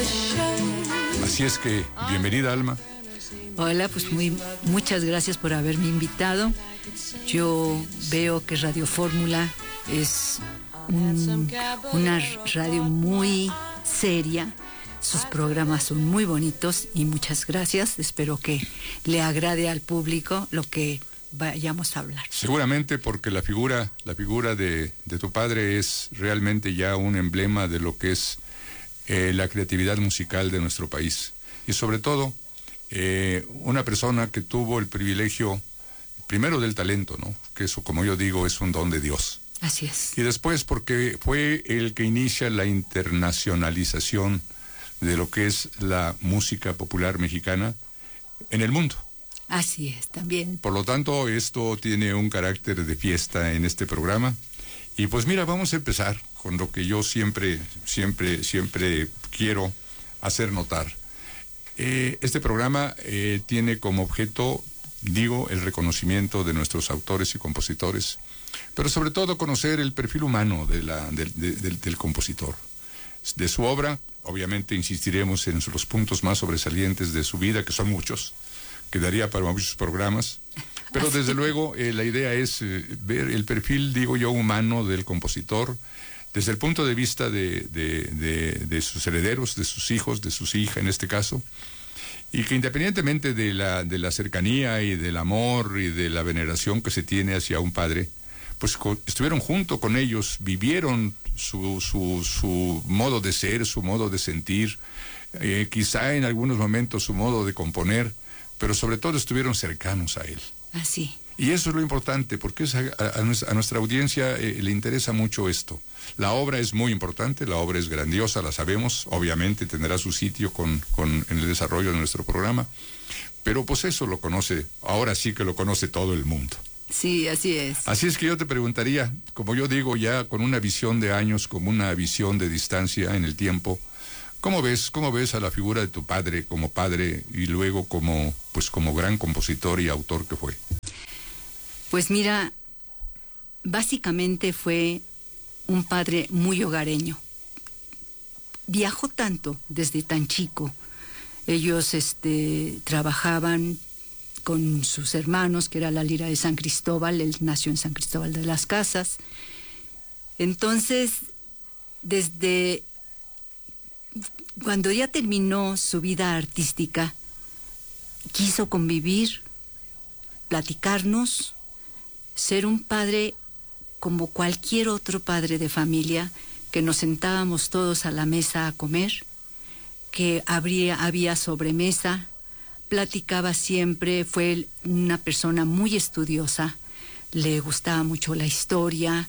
Así es que, bienvenida, Alma. Hola, pues muchas gracias por haberme invitado. Yo veo que Radio Fórmula es una radio muy seria. Sus programas son muy bonitos y muchas gracias. Espero que le agrade al público lo que vayamos a hablar. Seguramente, porque la figura de tu padre es realmente ya un emblema de lo que es la creatividad musical de nuestro país. Y sobre todo, una persona que tuvo el privilegio, primero del talento, ¿no? Que eso, como yo digo, es un don de Dios. Así es. Y después porque fue el que inicia la internacionalización de lo que es la música popular mexicana en el mundo. Así es, también. Por lo tanto, esto tiene un carácter de fiesta en este programa. Y pues mira, vamos a empezar con lo que yo siempre quiero hacer notar. Este programa tiene como objeto, el reconocimiento de nuestros autores y compositores, pero sobre todo conocer el perfil humano del compositor. De su obra, obviamente insistiremos en los puntos más sobresalientes de su vida, que son muchos, que daría para muchos programas, pero desde luego la idea es ver el perfil, humano del compositor, desde el punto de vista de sus herederos, de sus hijos, de sus hijas en este caso, y que independientemente de la cercanía y del amor y de la veneración que se tiene hacia un padre, pues estuvieron junto con ellos, vivieron su modo de ser, su modo de sentir, quizá en algunos momentos su modo de componer, pero sobre todo estuvieron cercanos a él. Así. Y eso es lo importante, porque a nuestra audiencia le interesa mucho esto. La obra es muy importante, la obra es grandiosa, la sabemos, obviamente tendrá su sitio en el desarrollo de nuestro programa, pero pues eso lo conoce, ahora sí que lo conoce todo el mundo. Sí, así es. Así es que yo te preguntaría, como yo digo, ya con una visión de años, como una visión de distancia en el tiempo, ¿cómo ves a la figura de tu padre y luego como gran compositor y autor que fue? Pues mira, básicamente fue un padre muy hogareño. Viajó tanto desde tan chico. Ellos trabajaban con sus hermanos, que era la Lira de San Cristóbal. Él nació en San Cristóbal de las Casas. Entonces, desde cuando ya terminó su vida artística, quiso convivir, platicarnos, ser un padre como cualquier otro padre de familia, que nos sentábamos todos a la mesa a comer, que había sobremesa, platicaba siempre, fue una persona muy estudiosa, le gustaba mucho la historia,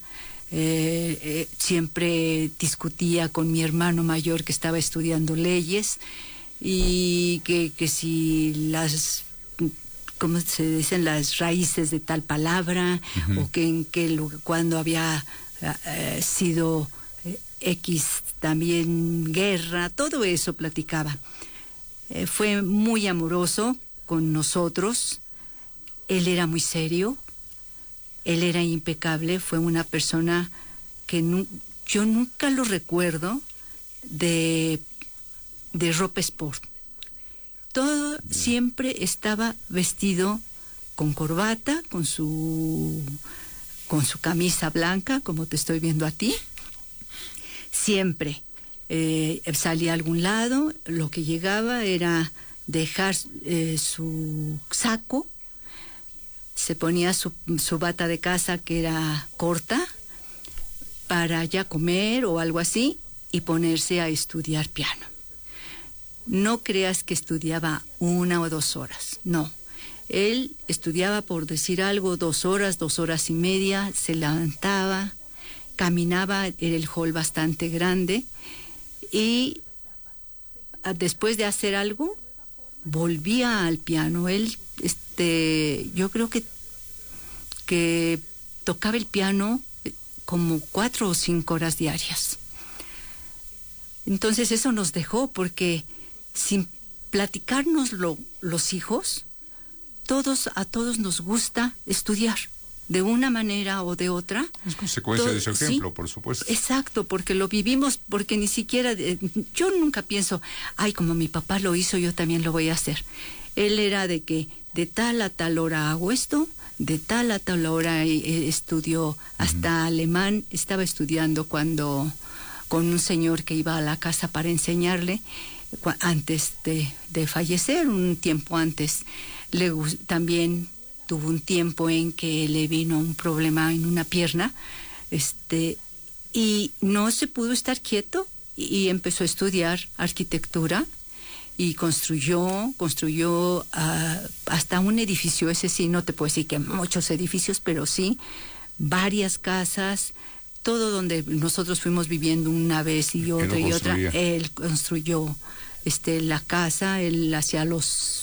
siempre discutía con mi hermano mayor que estaba estudiando leyes, y que si ¿cómo se dicen? Las raíces de tal palabra, uh-huh. O que cuando había sido X también guerra, todo eso platicaba. Fue muy amoroso con nosotros, él era muy serio, él era impecable, fue una persona que yo nunca lo recuerdo de ropa sport. Todo siempre estaba vestido con corbata, con su camisa blanca, como te estoy viendo a ti. Siempre salía a algún lado, lo que llegaba era dejar su saco, se ponía su bata de casa, que era corta, para ya comer o algo así, y ponerse a estudiar piano. No creas que estudiaba 1 o 2 horas, no. Él estudiaba, por decir algo, 2 horas, 2 horas y media, se levantaba, caminaba, era el hall bastante grande, y después de hacer algo, volvía al piano. Él, yo creo que tocaba el piano como 4 o 5 horas diarias. Entonces eso nos dejó, porque sin platicarnos los hijos, a todos nos gusta estudiar. de una manera o de otra. Es consecuencia de ese ejemplo, sí, por supuesto. Exacto, porque lo vivimos, porque ni siquiera, yo nunca pienso, ay, como mi papá lo hizo, yo también lo voy a hacer. Él era de que de tal a tal hora hago esto, de tal a tal hora estudió hasta alemán, estaba estudiando con un señor que iba a la casa para enseñarle, antes de fallecer, un tiempo antes. También tuvo un tiempo en que le vino un problema en una pierna, y no se pudo estar quieto y empezó a estudiar arquitectura y construyó hasta un edificio. Ese sí, no te puedo decir que muchos edificios, pero sí varias casas, todo donde nosotros fuimos viviendo una vez y otra y otra. Él construyó la casa, él hacía los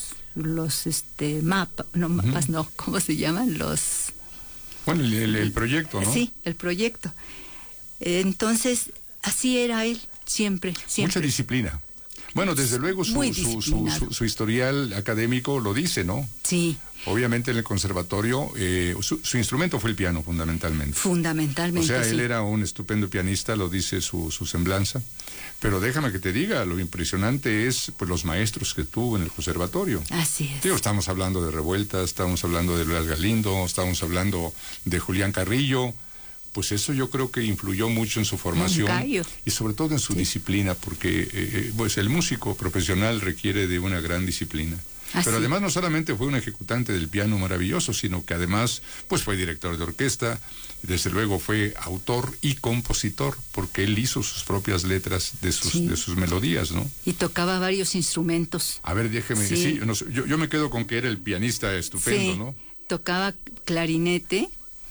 mapas, no, ¿cómo se llaman? Bueno, el proyecto, ¿no? Sí, el proyecto. Entonces, así era él, siempre. Mucha disciplina. Bueno, desde luego su historial académico lo dice, ¿no? Sí. Obviamente en el conservatorio, su instrumento fue el piano, fundamentalmente. Fundamentalmente, o sea, sí. Él era un estupendo pianista, lo dice su semblanza. Pero déjame que te diga, lo impresionante es pues los maestros que tuvo en el conservatorio. Así es. Digo, estamos hablando de Revuelta, estamos hablando de Blas Galindo, estamos hablando de Julián Carrillo. Pues eso yo creo que influyó mucho en su formación y sobre todo en su disciplina, porque pues el músico profesional requiere de una gran disciplina. Pero además no solamente fue un ejecutante del piano maravilloso, sino que además pues fue director de orquesta, desde luego fue autor y compositor, porque él hizo sus propias letras de sus melodías, ¿no? Y tocaba varios instrumentos. A ver, déjeme, sí, yo me quedo con que era el pianista estupendo, ¿no? Tocaba clarinete,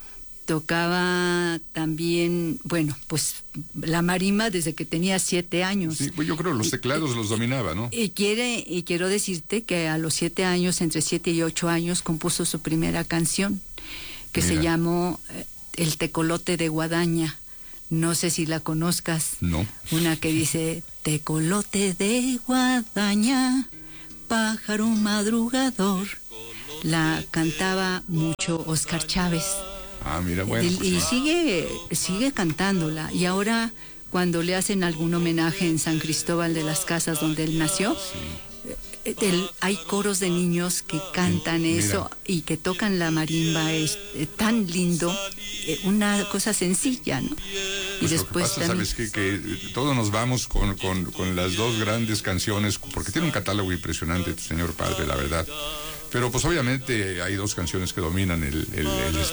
tocaba también, bueno, pues la marimba desde que tenía 7 años. Sí, pues yo creo que los teclados los dominaba, ¿no? Y quiero decirte que a los 7 años, entre 7 y 8 años, compuso su primera canción, que se llamó El Tecolote de Guadaña. No sé si la conozcas. No. Una que dice, tecolote de Guadaña, pájaro madrugador. La cantaba mucho Óscar Chávez. Ah, mira, bueno. Y sigue cantándola. Y ahora, cuando le hacen algún homenaje en San Cristóbal de las Casas, donde él nació, hay coros de niños que cantan eso y que tocan la marimba. Es tan lindo, una cosa sencilla, ¿no? Pues y después lo que pasa, sabes que todos nos vamos con las dos grandes canciones, porque tiene un catálogo impresionante tu señor padre, la verdad. Pero pues obviamente hay dos canciones que dominan el